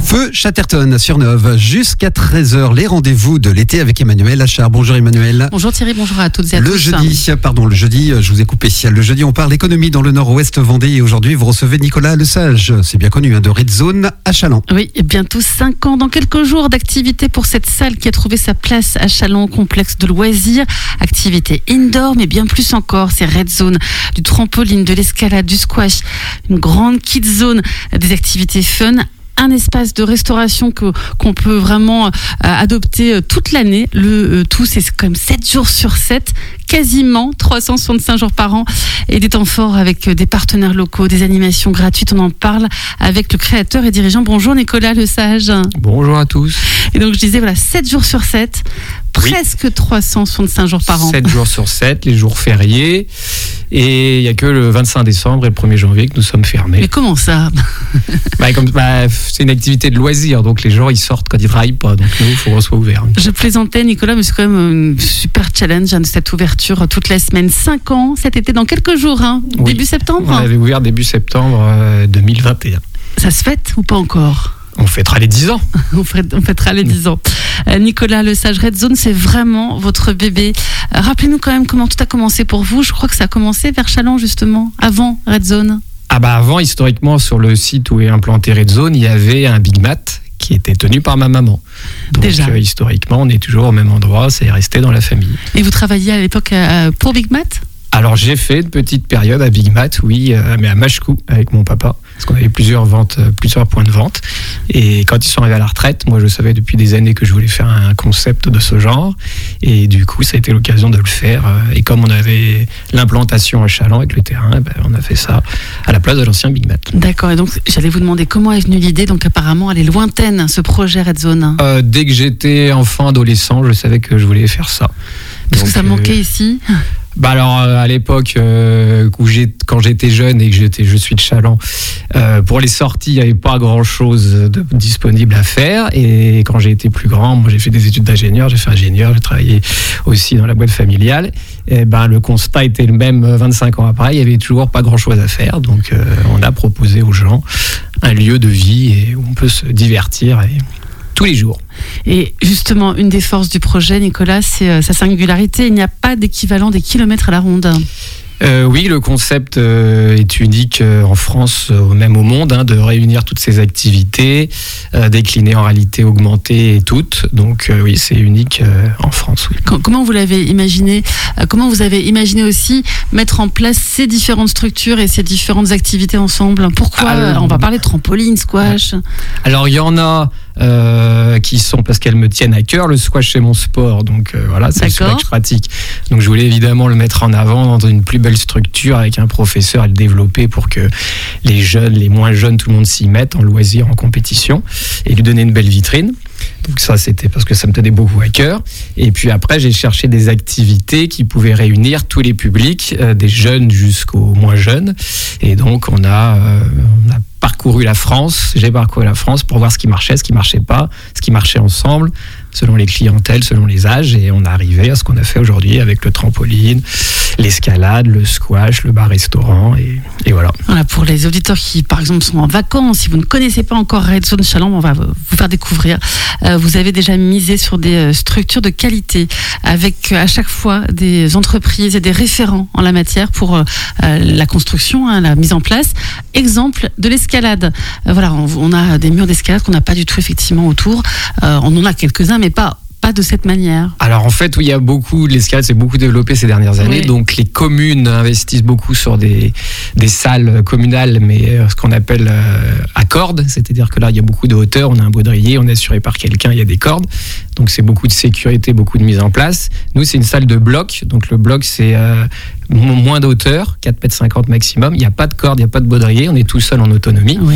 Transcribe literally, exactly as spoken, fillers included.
Feu Chatterton sur Neuve, jusqu'à treize heures, les rendez-vous de l'été avec Emmanuel Achard. Bonjour Emmanuel. Bonjour Thierry, bonjour à toutes et à le tous. Jeudi, pardon, le jeudi, je vous ai coupé. Le jeudi, on parle économie dans le nord-ouest Vendée et aujourd'hui, vous recevez Nicolas Lesage. C'est bien connu, hein, de Red Zone à Challans. Oui, et bientôt cinq ans, dans quelques jours d'activité pour cette salle qui a trouvé sa place à Challans, complexe de loisirs. Activité indoor, mais bien plus encore, c'est Red Zone, du trampoline, de l'escalade, du squash, une grande kids zone, des activités fun. Un espace de restauration que, qu'on peut vraiment euh, adopter toute l'année. Le euh, tout, c'est quand même sept jours sur sept, quasiment trois cent soixante-cinq jours par an, et des temps forts avec des partenaires locaux, des animations gratuites. On en parle avec le créateur et dirigeant. Bonjour Nicolas Lesage. Bonjour à tous. Et donc je disais, voilà, sept jours sur sept, presque oui. trois cent soixante-cinq jours par an. sept jours sur sept, les jours fériés. Et il n'y a que le vingt-cinq décembre et le premier janvier que nous sommes fermés. Mais comment ça? bah, comme, bah, C'est une activité de loisir, donc les gens ils sortent quand ils ne travaillent pas. Donc nous, il faut qu'on soit ouvert. Je plaisantais Nicolas, mais c'est quand même un super challenge, hein, de cette ouverture toute la semaine. cinq ans cet été, dans quelques jours, hein, oui. début septembre. On avait ouvert début septembre euh, deux mille vingt et un. Ça se fête ou pas encore? On fêtera les dix ans. on, fête, on fêtera les dix ans. Euh, Nicolas Lesage, Red Zone, c'est vraiment votre bébé. Euh, rappelez-nous quand même comment tout a commencé pour vous. Je crois que ça a commencé vers Challans, justement, avant Red Zone. Ah bah avant, historiquement, sur le site où est implanté Red Zone, il y avait un Big Mat qui était tenu par ma maman. Donc Déjà. Euh, historiquement, on est toujours au même endroit, c'est resté dans la famille. Et vous travailliez à l'époque euh, pour Big Mat ? Alors j'ai fait une petite période à Big Mat, oui, euh, mais à Machecou avec mon papa, parce qu'on avait plusieurs ventes, euh, plusieurs points de vente. Et quand ils sont arrivés à la retraite, moi je savais depuis des années que je voulais faire un concept de ce genre, et du coup ça a été l'occasion de le faire. Euh, et comme on avait l'implantation à Challans avec le terrain, ben, on a fait ça à la place de l'ancien Big Mat. D'accord. Et donc j'allais vous demander comment est venue l'idée. Donc apparemment elle est lointaine, ce projet Red Zone. Euh, dès que j'étais enfant, adolescent, je savais que je voulais faire ça. Parce donc, que ça manquait euh, ici. Bah alors euh, à l'époque euh, où j'ai, quand j'étais jeune et que j'étais, je suis de Challans, euh, pour les sorties il n'y avait pas grand chose de disponible à faire, et quand j'ai été plus grand, moi j'ai fait des études d'ingénieur, j'ai fait ingénieur, j'ai travaillé aussi dans la boîte familiale, et ben le constat était le même vingt-cinq ans après, il n'y avait toujours pas grand chose à faire, donc euh, on a proposé aux gens un lieu de vie et où on peut se divertir et tous les jours. Et justement, une des forces du projet, Nicolas, c'est euh, sa singularité. Il n'y a pas d'équivalent des kilomètres à la ronde. Euh, oui, le concept euh, est unique euh, en France, euh, même au monde, hein, de réunir toutes ces activités, euh, déclinées en réalité augmentée et toutes. Donc euh, oui, c'est unique euh, en France. Oui. Comment vous l'avez imaginé ? Comment vous avez imaginé aussi mettre en place ces différentes structures et ces différentes activités ensemble ? Pourquoi ? Alors, on va parler de trampoline, squash. Alors il y en a euh, qui sont parce qu'elles me tiennent à cœur. Le squash c'est mon sport, donc euh, voilà, c'est D'accord. le squash pratique. Donc je voulais évidemment le mettre en avant dans une plus belle structure avec un professeur et le développer pour que les jeunes, les moins jeunes, tout le monde s'y mette en loisir, en compétition, et lui donner une belle vitrine. Donc ça, c'était parce que ça me tenait beaucoup à cœur. Et puis après, j'ai cherché des activités qui pouvaient réunir tous les publics, euh, des jeunes jusqu'aux moins jeunes. Et donc, on a, euh, on a parcouru la France. J'ai parcouru la France pour voir ce qui marchait, ce qui marchait pas, ce qui marchait ensemble, selon les clientèles, selon les âges. Et on est arrivé à ce qu'on a fait aujourd'hui avec le trampoline, l'escalade, le squash, le bar-restaurant. Et, et voilà. Voilà. Pour les auditeurs qui, par exemple, sont en vacances, si vous ne connaissez pas encore Red Zone Challans, on va vous faire découvrir. Euh, vous avez déjà misé sur des structures de qualité avec à chaque fois des entreprises et des référents en la matière pour euh, la construction, hein, la mise en place. Exemple de l'escalade. Euh, voilà, on, on a des murs d'escalade qu'on n'a pas du tout effectivement autour. Euh, on en a quelques-uns, mais pas pas de cette manière. Alors en fait, oui, il y a beaucoup, l'escalade s'est beaucoup développé ces dernières années, oui. Donc les communes investissent beaucoup sur des, des salles communales, mais euh, ce qu'on appelle euh, à cordes, c'est-à-dire que là il y a beaucoup de hauteur, on a un baudrier, on est assuré par quelqu'un, il y a des cordes, donc c'est beaucoup de sécurité, beaucoup de mise en place. Nous c'est une salle de bloc, donc le bloc c'est euh, moins de hauteur, quatre mètres cinquante maximum, il n'y a pas de corde, il n'y a pas de baudrier, on est tout seul en autonomie. Oui.